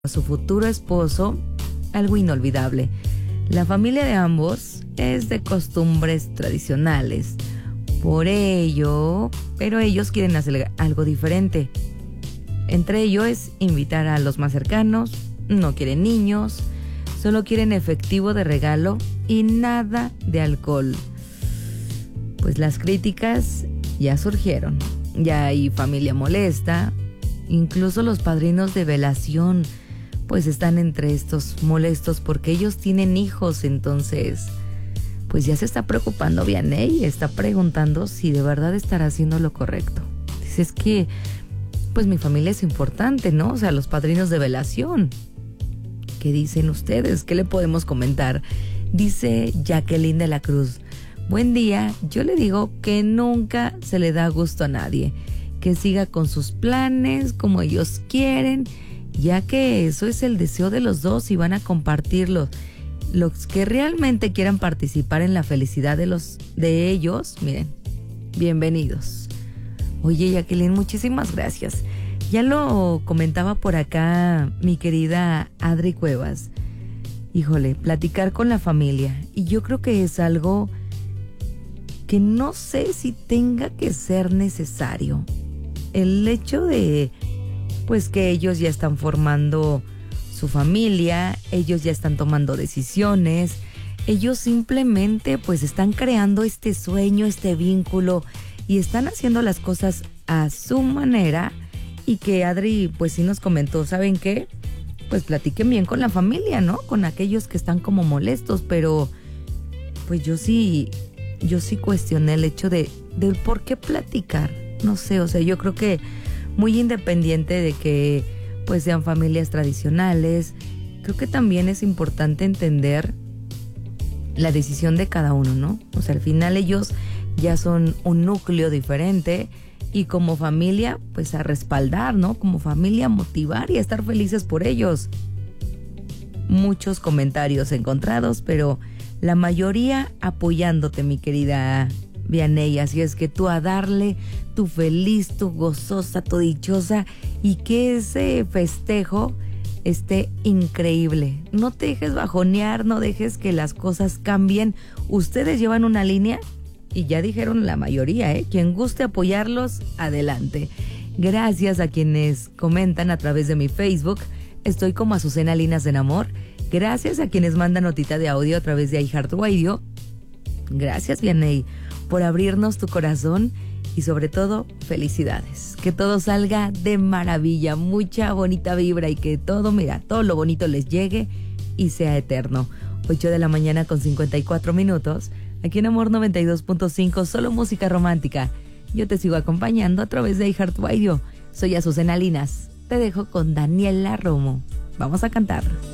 a su futuro esposo algo inolvidable. La familia de ambos es de costumbres tradicionales. Pero ellos quieren hacer algo diferente. Entre ellos es invitar a los más cercanos, no quieren niños, solo quieren efectivo de regalo y nada de alcohol. Pues las críticas ya surgieron, ya hay familia molesta, incluso los padrinos de velación pues están entre estos molestos porque ellos tienen hijos, entonces pues ya se está preocupando Vianney, está preguntando si de verdad estará haciendo lo correcto. Dice, es que pues mi familia es importante, ¿no? O sea, los padrinos de velación. ¿Qué dicen ustedes? ¿Qué le podemos comentar? Dice Jacqueline de la Cruz, buen día, yo le digo que nunca se le da gusto a nadie, que siga con sus planes como ellos quieren, ya que eso es el deseo de los dos y van a compartirlo. Los que realmente quieran participar en la felicidad de ellos, miren, bienvenidos. Oye, Jacqueline, muchísimas gracias. Ya lo comentaba por acá mi querida Adri Cuevas. Híjole, platicar con la familia. Y yo creo que es algo que no sé si tenga que ser necesario. El hecho de, pues, que ellos ya están formando su familia, ellos ya están tomando decisiones, ellos simplemente pues están creando este sueño, este vínculo y están haciendo las cosas a su manera. Y que Adri pues sí nos comentó, ¿saben qué? Pues platiquen bien con la familia, ¿no? Con aquellos que están como molestos, pero pues yo sí cuestioné el hecho de por qué platicar, no sé, o sea, yo creo que muy independiente de que pues sean familias tradicionales, creo que también es importante entender la decisión de cada uno, ¿no? O sea, al final ellos ya son un núcleo diferente y como familia, pues a respaldar, ¿no? Como familia motivar y a estar felices por ellos. Muchos comentarios encontrados, pero la mayoría apoyándote, mi querida Vianney, así es que tú a darle, tú feliz, tú gozosa, tú dichosa y que ese festejo esté increíble. No te dejes bajonear, no dejes que las cosas cambien. Ustedes llevan una línea y ya dijeron la mayoría, quien guste apoyarlos, adelante. Gracias a quienes comentan a través de mi Facebook, estoy como Azucena Linas en Amor. Gracias a quienes mandan notita de audio a través de iHeartRadio. Gracias, Vianney, por abrirnos tu corazón y sobre todo, felicidades. Que todo salga de maravilla, mucha bonita vibra y que todo, mira, todo lo bonito les llegue y sea eterno. 8 de la mañana con 54 minutos, aquí en Amor 92.5, solo música romántica. Yo te sigo acompañando a través de iHeartRadio. Soy Azucena Linas, te dejo con Daniela Romo. Vamos a cantar.